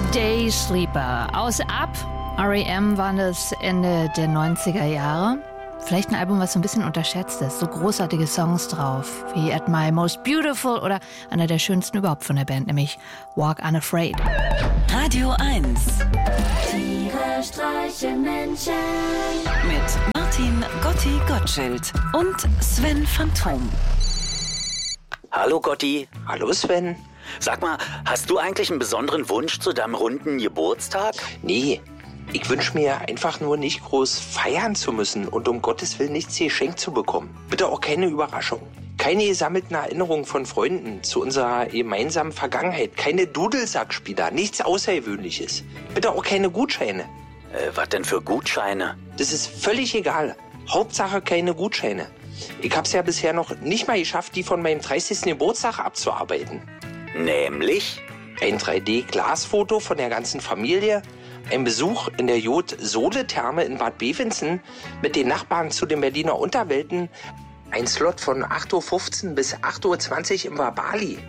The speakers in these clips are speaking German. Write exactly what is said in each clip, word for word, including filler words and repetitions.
Day Sleeper. Aus Up, R E M waren das Ende der neunziger Jahre. Vielleicht ein Album, was so ein bisschen unterschätzt ist. So großartige Songs drauf, wie At My Most Beautiful oder einer der schönsten überhaupt von der Band, nämlich Walk Unafraid. Radio eins. Tiere streichen Menschen. Mit Martin Gotti Gottschild und Sven Phantom. Hallo Gotti. Hallo Sven. Sag mal, hast du eigentlich einen besonderen Wunsch zu deinem runden Geburtstag? Nee, ich wünsche mir einfach nur nicht groß feiern zu müssen und um Gottes Willen nichts geschenkt zu bekommen. Bitte auch keine Überraschung. Keine gesammelten Erinnerungen von Freunden zu unserer gemeinsamen Vergangenheit. Keine Dudelsackspieler, nichts Außergewöhnliches. Bitte auch keine Gutscheine. Äh, was denn für Gutscheine? Das ist völlig egal. Hauptsache keine Gutscheine. Ich hab's ja bisher noch nicht mal geschafft, die von meinem dreißigsten Geburtstag abzuarbeiten. Nämlich? Ein drei D-Glasfoto von der ganzen Familie, ein Besuch in der Jod-Sohle-Therme in Bad Bevensen mit den Nachbarn zu den Berliner Unterwelten, ein Slot von acht Uhr fünfzehn bis acht Uhr zwanzig im Wabali.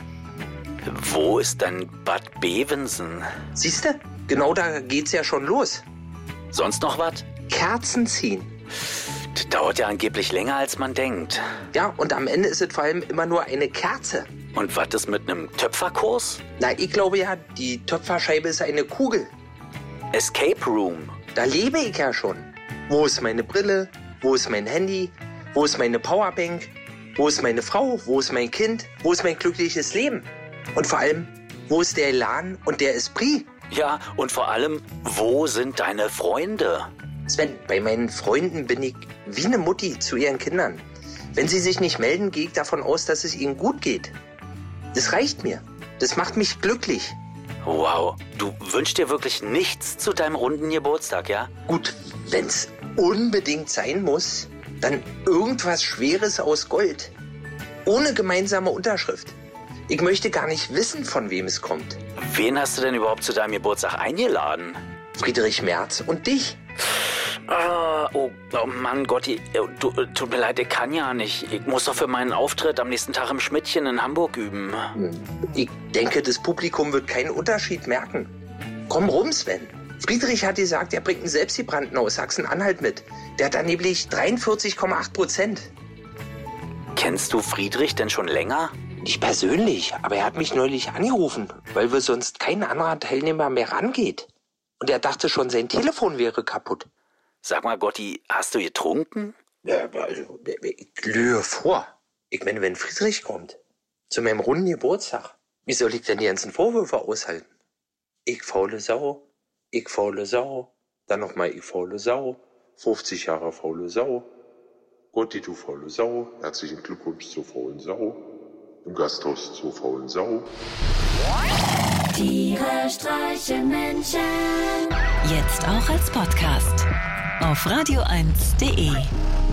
Wo ist denn Bad Bevensen? Siehste, genau da geht's ja schon los. Sonst noch was? Kerzen ziehen. Das dauert ja angeblich länger, als man denkt. Ja, und am Ende ist es vor allem immer nur eine Kerze. Und was ist mit einem Töpferkurs? Na, ich glaube ja, die Töpferscheibe ist eine Kugel. Escape Room. Da lebe ich ja schon. Wo ist meine Brille? Wo ist mein Handy? Wo ist meine Powerbank? Wo ist meine Frau? Wo ist mein Kind? Wo ist mein glückliches Leben? Und vor allem, wo ist der Elan und der Esprit? Ja, und vor allem, wo sind deine Freunde? Sven, bei meinen Freunden bin ich wie eine Mutti zu ihren Kindern. Wenn sie sich nicht melden, gehe ich davon aus, dass es ihnen gut geht. Das reicht mir. Das macht mich glücklich. Wow, du wünschst dir wirklich nichts zu deinem runden Geburtstag, ja? Gut, wenn's unbedingt sein muss, dann irgendwas Schweres aus Gold. Ohne gemeinsame Unterschrift. Ich möchte gar nicht wissen, von wem es kommt. Wen hast du denn überhaupt zu deinem Geburtstag eingeladen? Friedrich Merz und dich. Ah, oh, oh Mann, Gotti, du, tut mir leid, ich kann ja nicht. Ich muss doch für meinen Auftritt am nächsten Tag im Schmidtchen in Hamburg üben. Ich denke, das Publikum wird keinen Unterschied merken. Komm rum, Sven. Friedrich hat gesagt, er bringt einen Selbstgebrannten aus Sachsen-Anhalt mit. Der hat angeblich dreiundvierzig Komma acht Prozent. Kennst du Friedrich denn schon länger? Nicht persönlich, aber er hat mich neulich angerufen, weil wir sonst kein anderer Teilnehmer mehr rangeht. Und er dachte schon, sein Telefon wäre kaputt. Sag mal, Gotti, hast du getrunken? Ja, also, ich glühe vor. Ich meine, wenn Friedrich kommt, zu meinem runden Geburtstag, wie soll ich denn die ganzen Vorwürfe aushalten? Ich faule Sau, ich faule Sau, dann nochmal ich faule Sau, fünfzig Jahre faule Sau. Gotti, du faule Sau, herzlichen Glückwunsch zur faulen Sau, im Gasthaus zur faulen Sau. Tiere streichen Menschen. Jetzt auch als Podcast auf radio eins punkt de.